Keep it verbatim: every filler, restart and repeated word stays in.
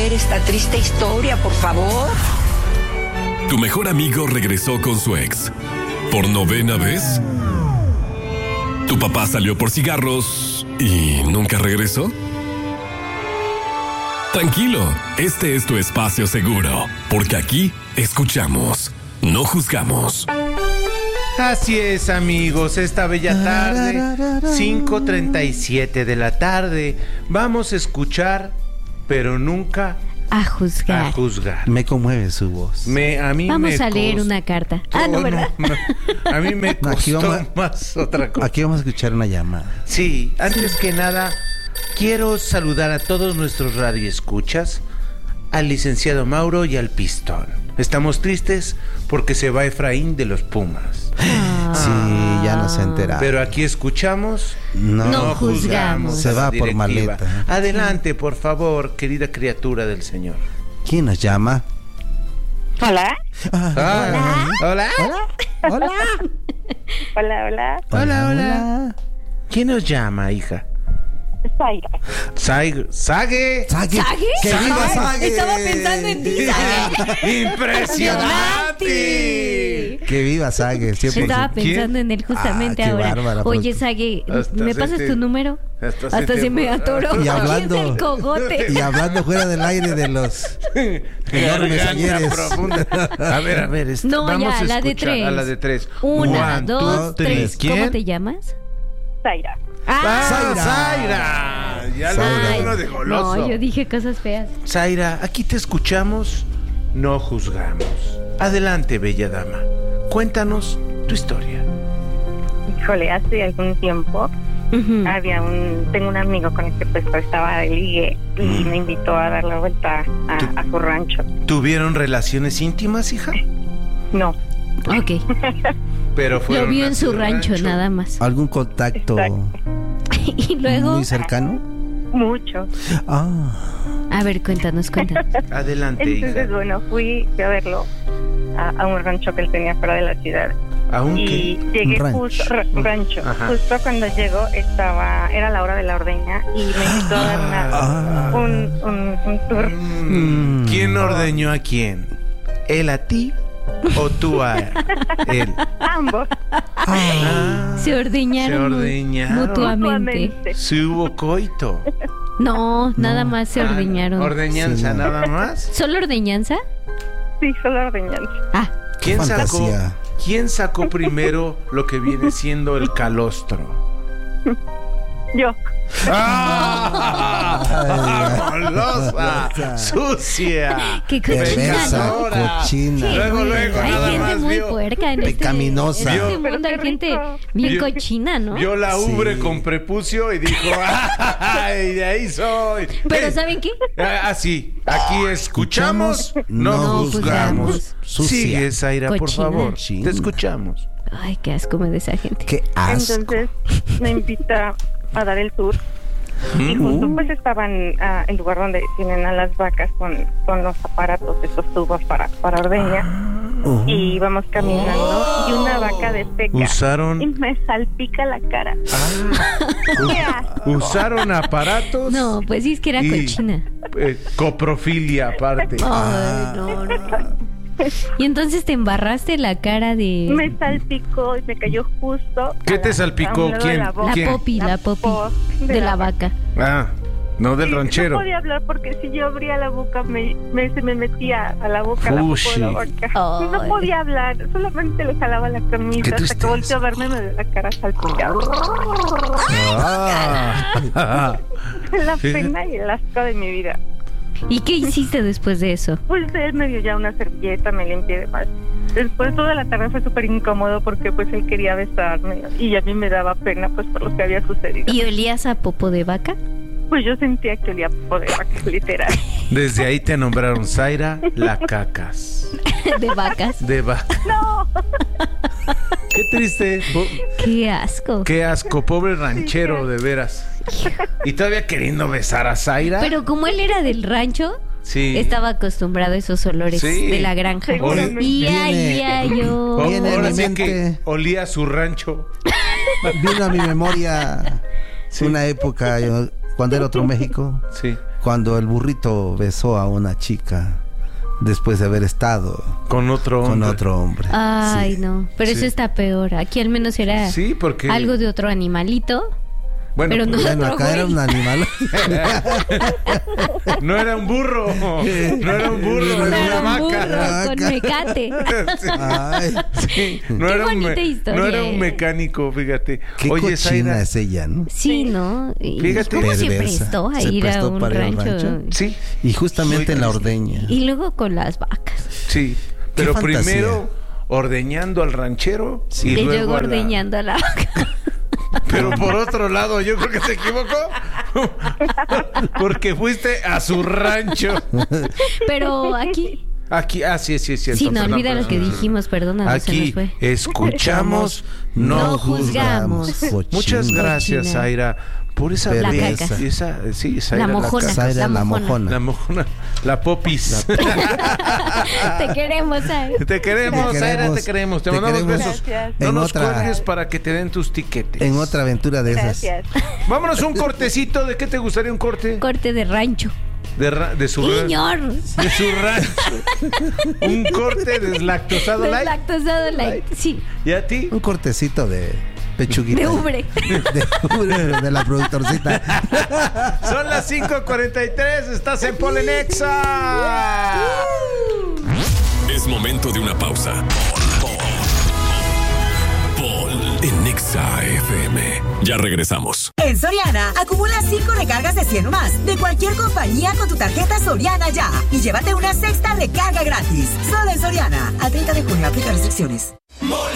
saber esta triste historia, por favor? Tu mejor amigo regresó con su ex. ¿Por novena vez? ¿Tu papá salió por cigarros y nunca regresó? Tranquilo, este es tu espacio seguro, porque aquí escuchamos, no juzgamos. Así es, amigos, esta bella tarde, cinco treinta y siete de la tarde, vamos a escuchar, pero nunca a juzgar. A juzgar. Me conmueve su voz. Me, a mí vamos me a leer cost... una carta. Ah, no, ¿verdad? No, no. A mí me costó aquí vamos, más otra cosa. Aquí vamos a escuchar una llamada. Sí, antes que nada, quiero saludar a todos nuestros radioescuchas, al licenciado Mauro y al Pistón. Estamos tristes porque se va Efraín de los Pumas. Ah. Sí, ya nos enteramos. Pero aquí escuchamos, no, no juzgamos. Se va por maleta. Adelante, por favor, querida criatura del Señor. ¿Quién nos llama? Hola. Ah, Ah, hola. Hola. Hola. Hola, hola. Hola, hola. ¿Quién nos llama, hija? Zaira. Sague. Sague. Sague. ¿Sague? ¡Que viva Sague! Estaba pensando en ti, Sague. ¡Impresionante! ¡Que viva Sague! siempre Estaba ¿Quién? pensando en él justamente Ah, qué ahora. bárbara, Oye, pues. Sague, Hasta ¿me se pasas te- tu número? hasta se Hasta te se me fue. atoró. Y hablando- ¿Quién es el cogote? Y hablando fuera del aire de los enormes Garganta ayeres. profunda. A ver, a ver. Este, No, vamos ya, a la de escuchar tres. A la de tres. Una, One, dos, two, tres. ¿Quién? ¿Cómo te llamas? Zaira. Ah, Zaira. Zaira. Ya lo Zaira. veo uno de goloso. No, yo dije cosas feas. Zaira, aquí te escuchamos, no juzgamos. Adelante, bella dama. Cuéntanos tu historia. Híjole, hace algún tiempo Ujú. había un, tengo un amigo con el que pues estaba de ligue y me invitó a dar la vuelta a, a su rancho. ¿Tuvieron relaciones íntimas, hija? No, Ok. Pero fueron Lo vio a en su rancho, nada más. ¿Algún contacto Exacto. Y luego, muy cercano? mucho. Ah, a ver, cuéntanos, cuéntanos. Adelante, Entonces, hija. bueno, fui, fui a verlo a, a un rancho que él tenía fuera de la ciudad. ¿Aún Y qué? llegué Un rancho. justo, ra- un rancho, Ajá. justo cuando llegó estaba, era la hora de la ordeña y me invitó a dar una, Ah. un, un, un tour. Mm, ¿Quién ordeñó a quién? ¿Él a ti o tú a él? Ambos. Ah, Se ordeñaron, Se ordeñaron. mutuamente. mutuamente. sí hubo coito. No, nada más se Ah, ordeñaron. ¿Ordeñanza Sí. nada más? ¿Solo ordeñanza? Sí, solo ordeñanza. Ah, ¿Quién sacó, fantasía. ¿Quién sacó primero lo que viene siendo el calostro? Yo. ¡Ah! ¡Golosa! ¡Sucia! qué cochina, Perversa, ¿no? Pecadora. cochina. Sí, Luego, muy- luego, hay nada gente más muy vio- puerca en este, Pecaminosa. en este Vio- mundo. Hay Pero qué gente rico. bien Vio- cochina, ¿no? Vio la ubre Sí. con prepucio y dijo, ¡ay, de ahí soy! Pero ¿Qué? ¿saben qué? Ah, sí, aquí escuchamos, no, No juzgamos. juzgamos. Sucia. Sigue, Zaira, por Cochina. favor. Cochina. Te escuchamos. Ay, qué asco me da esa gente. ¡Qué asco! Entonces me invita a dar el tour. Y justo pues estaban ah, el lugar donde tienen a las vacas con, con los aparatos, esos tubos para, para ordeña. Oh. Y íbamos caminando y una vaca defeca. Usaron- Y me salpica la cara. ¿Qué asco? Usaron aparatos. No, pues sí, es que era y, cochina. eh, coprofilia aparte. Ay, no, no. Y entonces te embarraste la cara de... Me salpicó y me cayó justo. ¿Qué a te la- salpicó? a un lado de ¿Quién? La, boca. La ¿Quién? popi, la popi. pos De la vaca. Ah, no del Sí, ranchero. No podía hablar porque si yo abría la boca me, me- se me metía a la boca la Fushi. popó de la vaca. Ay. No podía hablar, solamente le jalaba la Qué camisa hasta tristeza. que volteó a verme me dio la cara salpicada. Ah. La Sí. pena y el asco de mi vida. ¿Y qué hiciste después de eso? Pues él me dio ya una servilleta, me limpié de más. Después toda la tarde fue súper incómodo porque pues él quería besarme y a mí me daba pena pues por lo que había sucedido. ¿Y olías a popo de vaca? Pues yo sentía que olía popo de vaca, literal. Desde ahí te nombraron Zaira la cacas. De vacas. De vaca. No, Qué triste. Po- Qué asco. Qué asco, pobre ranchero, de veras. Y todavía queriendo besar a Zaira. Pero como él era del rancho, sí. estaba acostumbrado a esos olores Sí. de la granja. Seguramente. Ia, ia, yo. O- Viene a ahora mi sí mente. que olía su rancho. Vino a mi memoria Sí. una época, yo, cuando era otro México, Sí. cuando el burrito besó a una chica después de haber estado con otro hombre. Con otro hombre. Ay, sí. no. Pero Sí. eso está peor. Aquí al menos era Sí, porque algo de otro animalito. bueno, pero no- pues, Bueno, acá era un animal. no era un burro, no era un burro, No era era una un burro vaca. con mecate. Sí. Ay, Sí, no Qué era un bonita me- historia, no era un ¿eh? mecánico, fíjate. qué Oye, cochina Zaira, es ella, ¿no? Sí, ¿no? Y Fíjate. ¿Cómo se Perversa. prestó a Se ir a prestó un para ir a un rancho? rancho. sí, Y justamente Muy en la triste. ordeña. Y luego con las vacas. sí, pero fantasía. primero ordeñando al ranchero Sí. y Y luego luego a la- ordeñando a la vaca. Pero por otro lado, yo creo que se equivocó. Porque fuiste a su rancho. Pero aquí... Aquí, ah, sí, sí, sí. Sí, no, entonces, olvida lo que perdón. dijimos, perdona, se nos Aquí fue. escuchamos, no, No juzgamos. juzgamos. Muchas Cochina. gracias, Cochina. Zaira, por esa La vez- caca. esa, sí, Zaira, La mojona. caca. Zaira La la mojona. mojona. La mojona, la popis. Te queremos, ¿sabes? Te queremos, Te Zaira, queremos. te queremos. Te Te mandamos queremos. besos. Gracias. No En nos otra- cuelgues para que te den tus tiquetes. En otra aventura de esas. Gracias. Vámonos un cortecito. ¿De qué te gustaría un corte? Corte de rancho. De, ra- de su ra- Señor. de su rancho. Un corte deslactosado light. Deslactosado light. Sí, ¿Y a ti? Un cortecito de pechuguita. de ubre. De ubre, de la productorcita. Son las cinco cuarenta y tres. Estás en Polenexa. Es momento de una pausa. Pol en Nexa F M. Ya regresamos. En Soriana, acumula cinco recargas de cien o más de cualquier compañía con tu tarjeta Soriana Ya y llévate una sexta recarga gratis. Solo en Soriana. Al treinta de junio aplica restricciones.